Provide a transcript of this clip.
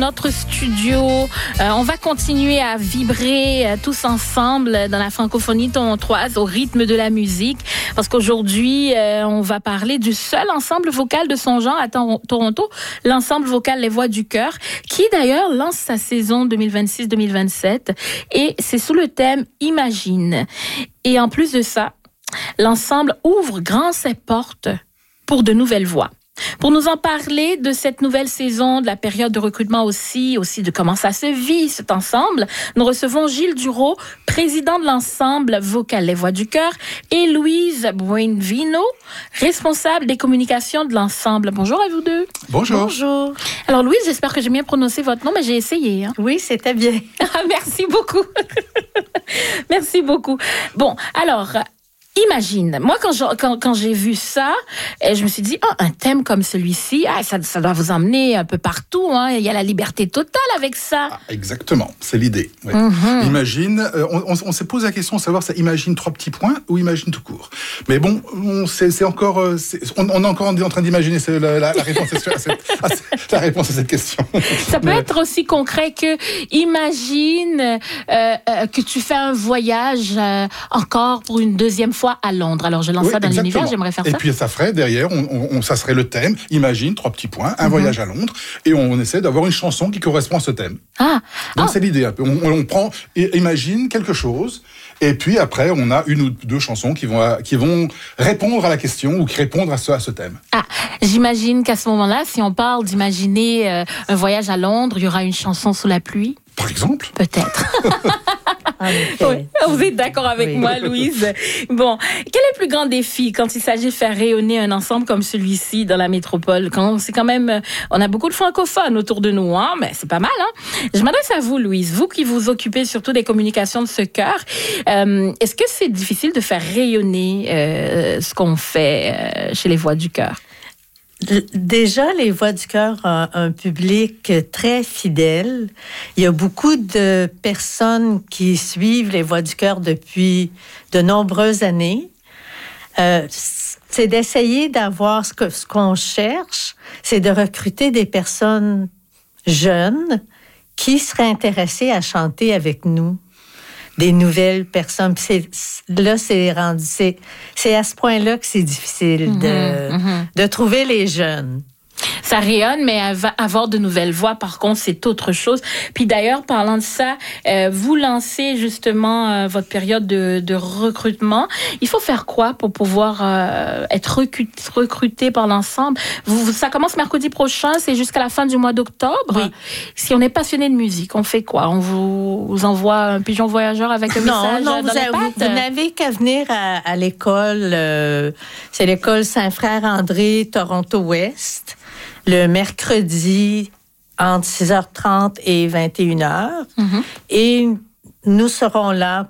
notre studio. On va continuer à vibrer tous ensemble dans la francophonie torontoise au rythme de la musique. Parce qu'aujourd'hui, on va parler du seul ensemble vocal de son genre à Toronto, l'ensemble vocal Les Voix du Cœur, qui d'ailleurs lance sa saison 2026-2027. Et c'est sous le thème Imagine. Et en plus de ça, l'ensemble ouvre grand ses portes pour de nouvelles voix. Pour nous en parler de cette nouvelle saison, de la période de recrutement aussi de comment ça se vit, cet ensemble, nous recevons Gilles Duro, président de l'ensemble vocal Les Voix du Cœur, et Louise Buenvino, responsable des communications de l'ensemble. Bonjour à vous deux. Bonjour. Bonjour. Alors Louise, j'espère que j'ai bien prononcé votre nom, mais j'ai essayé. Hein? Oui, c'était bien. Merci beaucoup. Merci beaucoup. Bon, alors... Imagine, moi quand j'ai vu ça, je me suis dit un thème comme celui-ci, ça doit vous emmener un peu partout, hein. Il y a la liberté totale avec ça. Exactement, c'est l'idée. Ouais. Imagine, on s'est posé la question de savoir, ça imagine 3 petits points ou imagine tout court. Mais bon, on est encore en train d'imaginer la réponse à cette question. Ça peut être aussi concret que imagine que tu fais un voyage encore pour une deuxième fois à Londres. Alors, je lance ça dans l'univers, j'aimerais faire ça. Et puis, ça ferait derrière, ça serait le thème, imagine, 3 petits points, un voyage à Londres, et on essaie d'avoir une chanson qui correspond à ce thème. Donc, c'est l'idée un peu. On prend, imagine quelque chose, et puis après, on a une ou deux chansons qui vont répondre à la question ou qui répondent à ce thème. J'imagine qu'à ce moment-là, si on parle d'imaginer un voyage à Londres, il y aura une chanson sous la pluie. Par exemple. Peut-être. Oui, vous êtes d'accord avec moi, Louise? Bon, quel est le plus grand défi quand il s'agit de faire rayonner un ensemble comme celui-ci dans la métropole? C'est quand même, on a beaucoup de francophones autour de nous, hein, mais c'est pas mal, hein? Je m'adresse à vous, Louise, vous qui vous occupez surtout des communications de ce cœur. Est-ce que c'est difficile de faire rayonner ce qu'on fait chez les Voix du Cœur? Déjà, les Voix du Cœur ont un public très fidèle. Il y a beaucoup de personnes qui suivent les Voix du Cœur depuis de nombreuses années. C'est d'essayer d'avoir ce qu'on cherche, c'est de recruter des personnes jeunes qui seraient intéressées à chanter avec nous. Des nouvelles personnes. C'est à ce point-là que c'est difficile de trouver les jeunes. Ça rayonne, mais avoir de nouvelles voix, par contre, c'est autre chose. Puis d'ailleurs, parlant de ça, vous lancez justement votre période de recrutement. Il faut faire quoi pour pouvoir être recruté par l'ensemble? Ça commence mercredi prochain, c'est jusqu'à la fin du mois d'octobre. Oui. Si on est passionné de musique, on fait quoi? On vous envoie un pigeon voyageur avec un message dans les pattes? Vous n'avez qu'à venir à l'école. C'est l'école Saint-Frère-André, Toronto-Ouest. Le mercredi, entre 6h30 et 21h. Et nous serons là